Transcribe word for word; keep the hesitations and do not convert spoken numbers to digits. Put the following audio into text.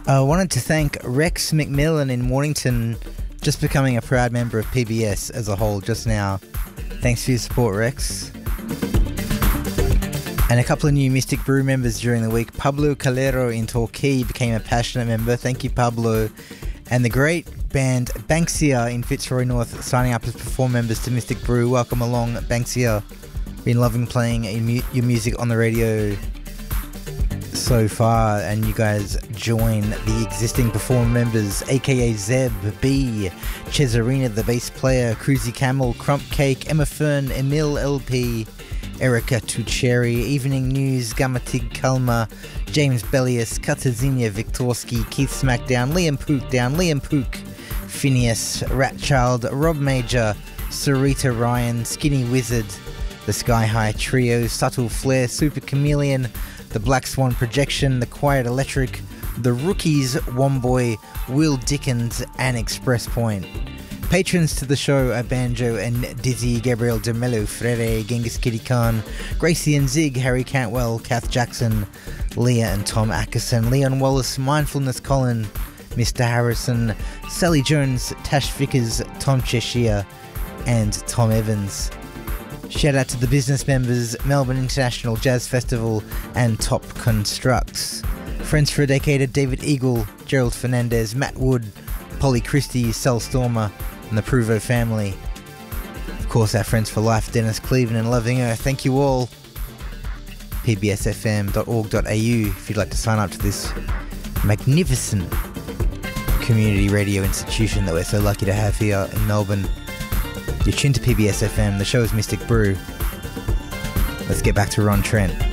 I wanted to thank Rex McMillan in Mornington, just becoming a proud member of P B S as a whole just now. Thanks for your support, Rex. And a couple of new Mystic Brew members during the week. Pablo Calero in Torquay became a passionate member. Thank you, Pablo. And the great band Banksia in Fitzroy North signing up as perform members to Mystic Brew. Welcome along, Banksia. Been loving playing your music on the radio so far, and you guys join the existing performer members, aka Zeb B, Cesarina the bass player, Cruzy Camel, Crump Cake, Emma Fern, Emil L P, Erica Tucheri, Evening News, Gamatig Kalma, James Bellius, Katazinia Viktorski, Keith Smackdown, Liam Pook Down, Liam Pook, Phineas, Ratchild, Rob Major, Sarita Ryan, Skinny Wizard, the Sky High Trio, Subtle Flare, Super Chameleon, the Black Swan Projection, the Quiet Electric, the Rookies, Womboy, Will Dickens, and Express Point. Patrons to the show are Banjo and Dizzy, Gabriel de Mello, Frere, Genghis Kitty Khan, Gracie and Zig, Harry Cantwell, Kath Jackson, Leah and Tom Ackerson, Leon Wallace, Mindfulness Colin, Mister Harrison, Sally Jones, Tash Vickers, Tom Cheshire, and Tom Evans. Shout out to the business members, Melbourne International Jazz Festival and Top Constructs. Friends for a Decade are David Eagle, Gerald Fernandez, Matt Wood, Polly Christie, Sel Stormer, and the Pruvo family. Of course, our friends for life, Dennis Cleveland and Loving Earth. Thank you all. p b s f m dot org dot a u if you'd like to sign up to this magnificent community radio institution that we're so lucky to have here in Melbourne. You're tuned to P B S F M. The show is Mystic Brew. Let's get back to Ron Trent.